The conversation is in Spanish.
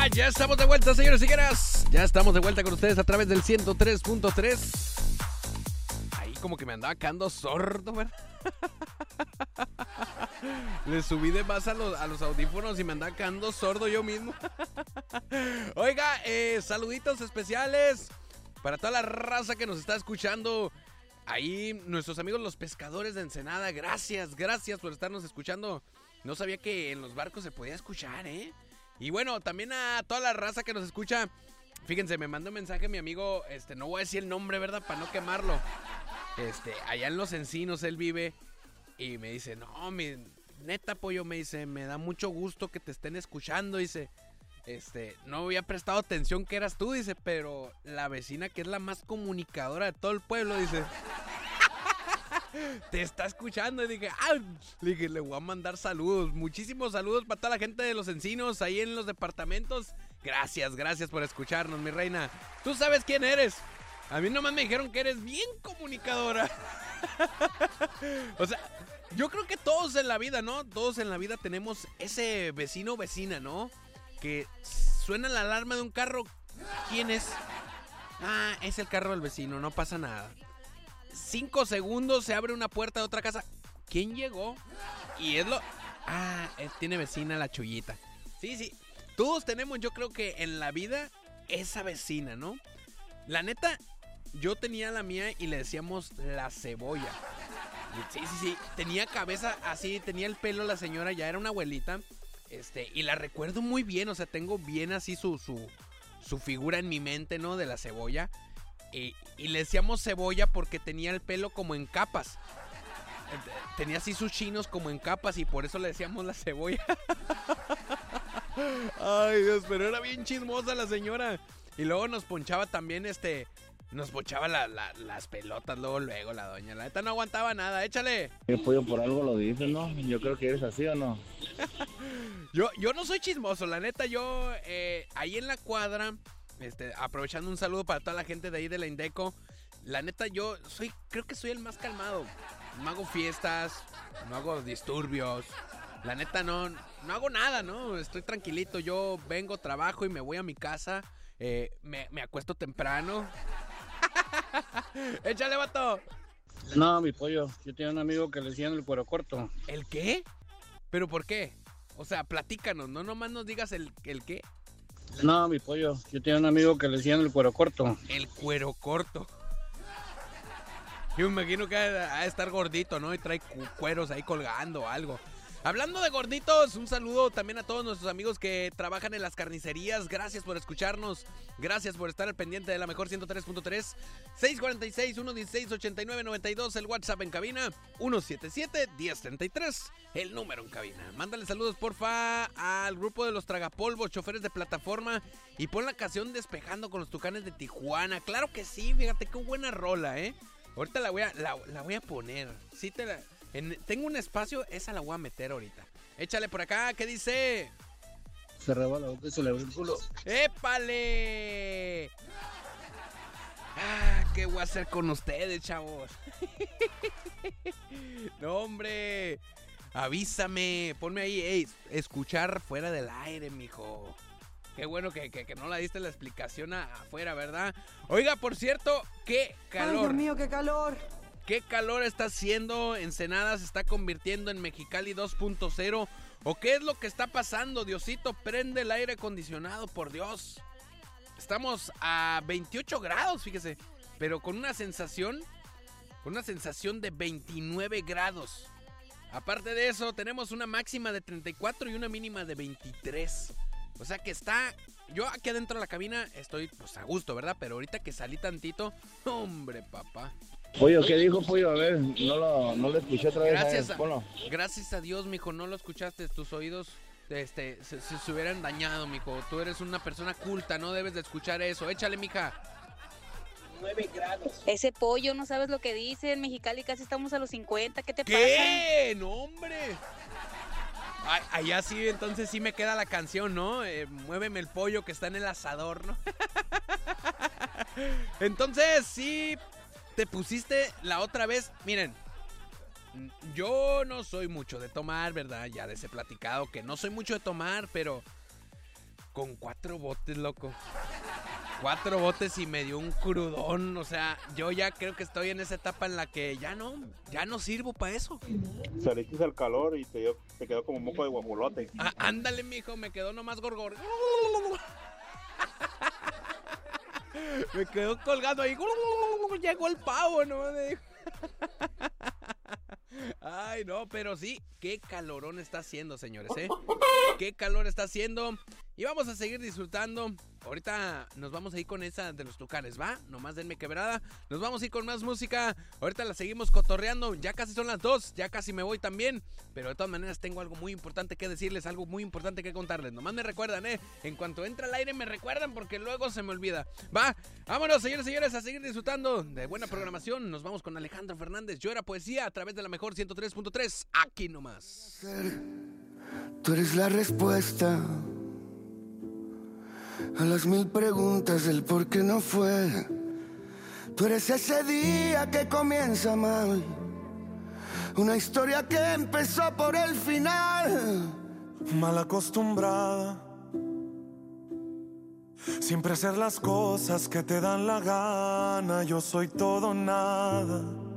Ya estamos de vuelta, señores y señoras. Ya estamos de vuelta con ustedes a través del 103.3. Ahí como que me andaba quedando sordo, ¿verdad? Le subí de más a los audífonos y me andaba quedando sordo yo mismo. Oiga, saluditos especiales para toda la raza que nos está escuchando. Ahí, nuestros amigos los pescadores de Ensenada, gracias por estarnos escuchando. No sabía que en los barcos se podía escuchar, ¿eh? Y bueno, también a toda la raza que nos escucha. Fíjense, me mandó un mensaje mi amigo, no voy a decir el nombre, ¿verdad? Para no quemarlo. Allá en Los Encinos él vive. Y me dice, no, neta, pollo, me dice, me da mucho gusto que te estén escuchando, dice. No había prestado atención que eras tú, dice, pero la vecina que es la más comunicadora de todo el pueblo, dice, te está escuchando. Y dije, le voy a mandar saludos, muchísimos saludos para toda la gente de Los Encinos, ahí en los departamentos. Gracias por escucharnos, mi reina. Tú sabes quién eres. A mí nomás me dijeron que eres bien comunicadora. O sea, yo creo que todos en la vida, ¿no? Todos en la vida tenemos ese vecino o vecina, ¿no? Que suena la alarma de un carro. ¿Quién es? Es el carro del vecino, no pasa nada. 5 segundos, se abre una puerta de otra casa. ¿Quién llegó? Y tiene vecina la Chuyita. Sí. Todos tenemos, yo creo que en la vida, esa vecina, ¿no? La neta, yo tenía la mía y le decíamos la cebolla. Sí. Tenía cabeza así, tenía el pelo la señora, ya era una abuelita. Y la recuerdo muy bien, o sea, tengo bien así su figura en mi mente, ¿no? De la cebolla. Y le decíamos cebolla porque tenía el pelo como en capas. Tenía así sus chinos como en capas y por eso le decíamos la cebolla. Ay, Dios, pero era bien chismosa la señora. Y luego nos ponchaba también, nos ponchaba las pelotas luego la doña. La neta no aguantaba nada, échale. El pollo por algo lo dice, ¿no? Yo creo que eres así, ¿o no? Yo no soy chismoso, la neta, yo ahí en la cuadra, aprovechando un saludo para toda la gente de ahí de la Indeco. La neta, creo que soy el más calmado. No hago fiestas, no hago disturbios. La neta, no hago nada, ¿no? Estoy tranquilito, yo vengo, trabajo y me voy a mi casa. Me acuesto temprano. Échale, vato. No, mi pollo, yo tenía un amigo que le decían el cuero corto. ¿El qué? ¿Pero por qué? O sea, platícanos, no nomás nos digas el qué. No, mi pollo, yo tenía un amigo que le decían el cuero corto. El cuero corto. Yo me imagino que ha de estar gordito, ¿no? Y trae cueros ahí colgando o algo. Hablando de gorditos, un saludo también a todos nuestros amigos que trabajan en las carnicerías. Gracias por escucharnos. Gracias por estar al pendiente de la mejor 103.3. 646-116-8992. El WhatsApp en cabina. 177-1033. El número en cabina. Mándale saludos, porfa, al grupo de los tragapolvos, choferes de plataforma. Y pon la canción Despejando con los Tucanes de Tijuana. Claro que sí, fíjate qué buena rola, ¿eh? Ahorita la voy a poner. Sí tengo un espacio, esa la voy a meter ahorita. Échale por acá, ¿qué dice? Se reba la boca y se le abre el culo. ¡Épale! ¿Qué voy a hacer con ustedes, chavos? No, hombre. Avísame, ponme ahí, escuchar fuera del aire, mijo. Qué bueno que no la diste la explicación afuera, ¿verdad? Oiga, por cierto, qué calor. ¡Ay, Dios mío, qué calor! ¿Qué calor está haciendo? Ensenada se está convirtiendo en Mexicali 2.0. ¿O qué es lo que está pasando? Diosito, prende el aire acondicionado, por Dios. Estamos a 28 grados, fíjese. Pero con una sensación de 29 grados. Aparte de eso, tenemos una máxima de 34 y una mínima de 23. O sea que yo aquí adentro de la cabina estoy pues a gusto, ¿verdad? Pero ahorita que salí tantito, hombre, papá. Pollo, ¿qué dijo, pollo? A ver, no lo escuché otra vez. Gracias a Dios, mijo, no lo escuchaste. Tus oídos se hubieran dañado, mijo. Tú eres una persona culta, no debes de escuchar eso. Échale, mija. 9 grados. Ese pollo, no sabes lo que dice. En Mexicali casi estamos a los 50. ¿Qué te pasa? ¿Qué? No, hombre. Allá sí, entonces sí me queda la canción, ¿no? Muéveme el pollo que está en el asador, ¿no? Entonces, sí, te pusiste la otra vez. Miren, yo no soy mucho de tomar, ¿verdad? Ya les he platicado que no soy mucho de tomar, pero con 4 botes, loco. 4 botes y me dio un crudón. O sea, yo ya creo que estoy en esa etapa en la que ya no sirvo para eso. Saliste al calor y te quedó como moco de guajolote. Ah, ándale, mijo, me quedó nomás gorgor. Me quedó colgando ahí. Llegó el pavo, ¿no? Ay, no, pero sí, qué calorón está haciendo, señores, ¿eh? Qué calor está haciendo. Y vamos a seguir disfrutando. Ahorita nos vamos a ir con esa de los tucanes, ¿va? Nomás denme quebrada. Nos vamos a ir con más música. Ahorita la seguimos cotorreando. Ya casi son las 2. Ya casi me voy también. Pero de todas maneras tengo algo muy importante que decirles. Algo muy importante que contarles. Nomás me recuerdan, ¿eh? En cuanto entra al aire me recuerdan porque luego se me olvida. Va, vámonos, señores y señores, a seguir disfrutando de buena programación. Nos vamos con Alejandro Fernández. Yo era poesía a través de la mejor 103.3. Aquí nomás. Tú eres la respuesta a las 1000 preguntas del por qué no fue. Tú eres ese día que comienza mal, una historia que empezó por el final. Mal acostumbrada, siempre hacer las cosas que te dan la gana. Yo soy todo nada.